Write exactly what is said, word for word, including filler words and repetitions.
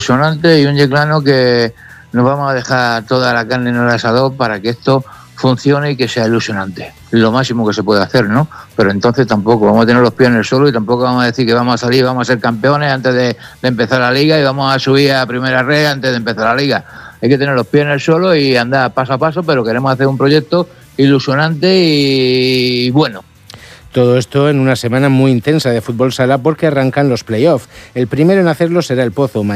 ilusionante y un Yeclano que nos vamos a dejar toda la carne en el asador para que esto funcione y que sea ilusionante. Lo máximo que se puede hacer, ¿no? Pero entonces tampoco vamos a tener los pies en el suelo y tampoco vamos a decir que vamos a salir, vamos a ser campeones antes de, de empezar la liga y vamos a subir a primera red antes de empezar la liga. Hay que tener los pies en el suelo y andar paso a paso, pero queremos hacer un proyecto ilusionante y bueno. Todo esto en una semana muy intensa de fútbol sala porque arrancan los play-off. El primero en hacerlo será el Pozo.